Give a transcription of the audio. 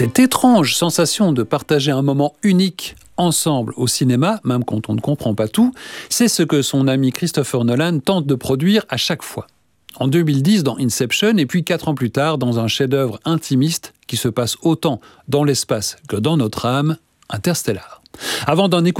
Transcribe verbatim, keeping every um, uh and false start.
Cette étrange sensation de partager un moment unique ensemble au cinéma, même quand on ne comprend pas tout, c'est ce que son ami Christopher Nolan tente de produire à chaque fois. En deux mille dix dans Inception et puis quatre ans plus tard dans un chef-d'œuvre intimiste qui se passe autant dans l'espace que dans notre âme, Interstellar. Avant d'en écouter